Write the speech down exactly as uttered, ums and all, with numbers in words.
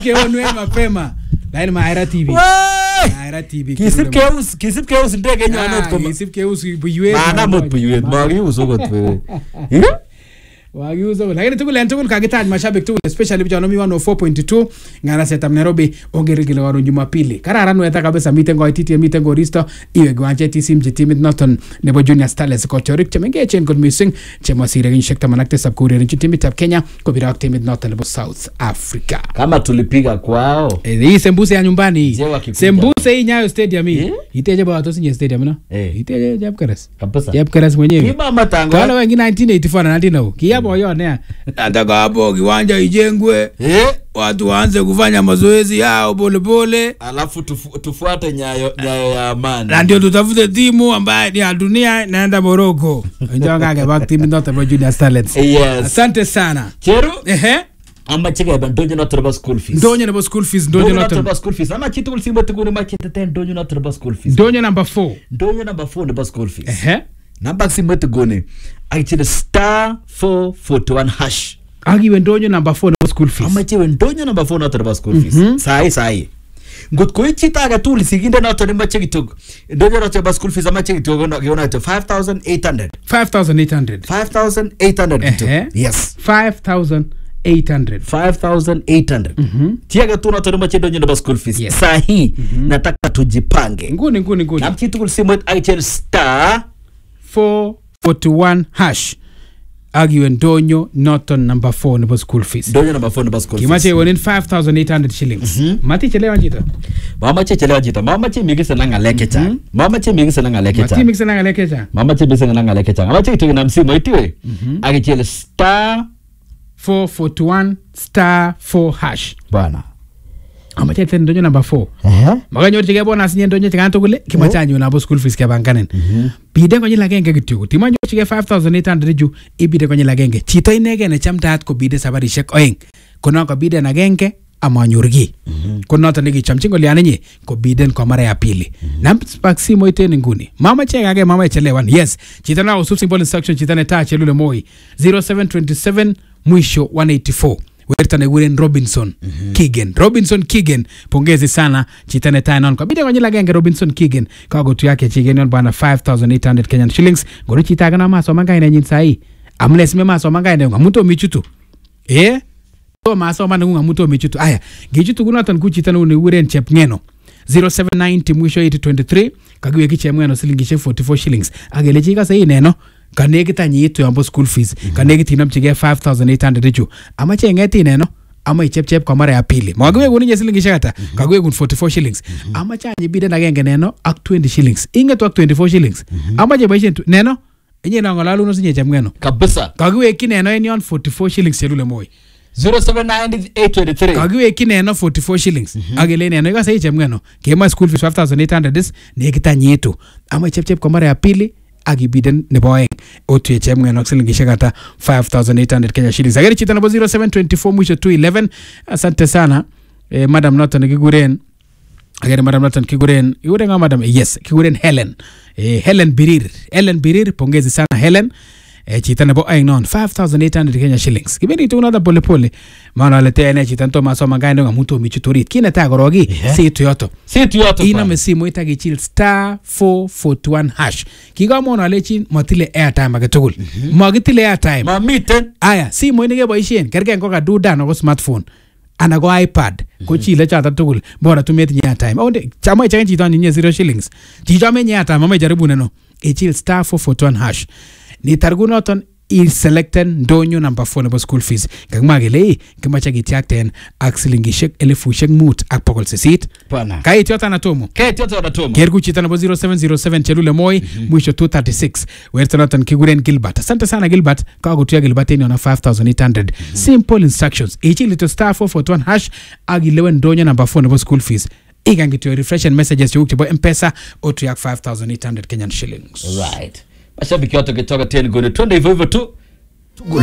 Keonwe mapema. Laini Maira T V. Maira T V. Kisip keus, kisip keus ndege nyonot ko. Kisip keus buiwet. Mana mot buiwet, magiuso kot wewe. Eh? Wagiuso. Lakini tukul en tukul kakitaj mashabiki tukul especially vijana mi one oh four point two ngara setam Nairobi ongerekile waro Jumapili. Kararan weta kabisa miten koititi miten koristo iwe gwanche tisim timit noton nebo Junior Starlets kochorik chemengechen kot mising chemasire kenyisiek taman ak tisab kourerenchi timitab Kenya kobira ak timit noton nebo South Africa. Kama tulipiga kwao. Eh, hii sembuse ya nyumbani. Sembuse hii Nyayo Stadium hii. Eh? Iteje ba watu sinye stadium no? Eh. Iteje Jabkeres. Kabisa. Jabkeres mwenyewe. Kiba matango. Wala wengi nineteen eighty-four na ndino. Kiapo yo nea. Nataka hapo kiwanja ijengwe. Eh? Watu waanze kufanya mazoezi yao pole pole. Alafu tufu, tufuate nyayo nyayo ya amani. Na ndio tutafute timu ambayo ni ya dunia naenda Morocco. Ndio ngake back team ndoto ba Junior Starlets. Yes. Asante sana. Cheru? Ehe. Amma chike ba ndonyo na turba school fees. Ndonyo na school fees, ndonyo na turba school fees. Ama chitu ulsimba tukuni machete ten ndonyo na turba school fees. Ndonyo number four. Ndonyo number four na school fees. Ehe. Namba simba tukuni. Aichile star four forty-one hash. Agi wendonyo number four na school fees. Ama chiwe ndonyo number four na turba school fees. Mm -hmm. Sai sai. Ngot ko ichita ga tuli siginde na to nimba chekitog. Ndonyo na turba school fees ama chekitog na giona to five thousand eight hundred. five thousand eight hundred. five thousand eight hundred. Uh-huh. Yes. five thousand eight hundred. five thousand eight hundred. Mhm. Tiaga tu na to nimba chedonyo na school fees. Yes. Sahi mm-hmm. Nataka tujipange. Nguni nguni nguni. Na mchitu kulisimu aichel star four forty-one hash. Agi wendonyo Norton number four nebo school fees. Ndonyo number four nebo school fees. Kimache wonin five thousand eight hundred shillings. Mm -hmm. Mati chelewa jita. Mama che chelewa jita. Mama che migisa langa leke cha. Mm -hmm. Mama che migisa langa leke cha. Mati migisa langa leke cha. Mama che migisa langa leke cha. Mama che kitu na msimu itiwe. Mm -hmm. Agi chele star four forty-one star four hash. Bana. Ama che ten ndonyo number four. Eh. Maganyo chike bonus nye ndonyo chika antogule kimachanyo na bo school fees ke bankanen. Mhm. Bide kwenye lagenge kityo. Timanyo chike five thousand eight hundred ju ibide kwenye lagenge. Chito inege ne chamtaat ko bide sabarishek oeng. Kono ko bide nagenge amanyorgi. Mm -hmm. Kono to nigi chamchingo lianenye ko biden kwa mara ya pili. Mm -hmm. Nampak si moite nguni. Mama che ngage mama chelewan. Yes. Chito na ususi symbol instruction chito ne ta chelule moi. zero seven two seven mwisho one eighty-four. Wertane Willen Robinson mm -hmm. Kigen Robinson Kigen pongezi sana chitane tanon kwa bide kwenye lagenge Robinson Kigen kwa gotu yake chigen bana five thousand eight hundred Kenyan shillings goro chitaga na maso manga ina nyin sai amles me maso manga ina ngamuto michutu eh to maso manga ngamuto michutu aya gichutu kuna tan kuchitana une Willen Chepngeno zero seven nine zero mwisho eight twenty-three kagiwe kichemngeno silingishe forty-four shillings agele chika sai neno kanegita nyitu yambo school fees mm -hmm. kanegita inamchige five thousand eight hundred ju ama chengeti neno ama ichep chep kwa mara ya pili mwagwe guninye shilingi shata mm -hmm. kagwe gun forty-four shillings mm -hmm. ama chanyi bide na genge neno ak twenty shillings inge to ak twenty-four shillings mm -hmm. ama je baishe neno enye na ngalalu no sinye chemngeno kabisa kagwe kineno enion forty-four shillings chelule moi zero seven nine eight two three kagwe kineno forty-four shillings mm -hmm. agele neno ikasa chemngeno kema school fees five thousand eight hundred is negita nyitu ama ichep chep kwa mara ya pili agibiden nebo oeng otu echemwe no silingishe kata five thousand eight hundred Kenya shillings ageri chita nebo zero seven two four mwisho two eleven. Asante sana eh, Madam Norton kiguren ageri Madam Norton kiguren kiguren nga Madam yes kiguren Helen eh, Helen Birir Helen Birir pongezi sana Helen eh, chita nebo oeng non five thousand eight hundred Kenya shillings kibeni tu unada pole pole maana alete ene chita nto maso mangaendo nga muto michuturit kine ta gorogi yeah. Si tu yoto si tu yoto ina mesimo itagi chill star four forty-one hash kigamo na lechi matile airtime agetugul mm -hmm. Magitile airtime mamiten aya si mo inige boisien kerge ngoka duda no smartphone ana go iPad mm -hmm. ko chile chata tugul bora tumet nya airtime onde chama ichagen chito nye zero shillings chijame nya airtime mama jaribu neno e chill star four forty-one hash ni targunoton il selected ndonyo number four nebo school fees kagmagele kimacha gitiakten ak silingishek elefushek mut ak pokol sisit bana kait yota na tomo kait yota na tomo kergu chita nebo zero seven zero seven chelule moi mm -hmm. mwisho two thirty-six wertanotan kiguren Gilbert asante sana Gilbert kagutia Gilbert ni ona five thousand eight hundred mm -hmm. Simple instructions ichili to star four forty-one hash agilewen ndonyo number four nebo school fees igangitio refresh and messages yukti bo M-Pesa otu yak five thousand eight hundred Kenyan shillings right. Mashabiki wote kutoka ten gone twende hivyo hivyo tu.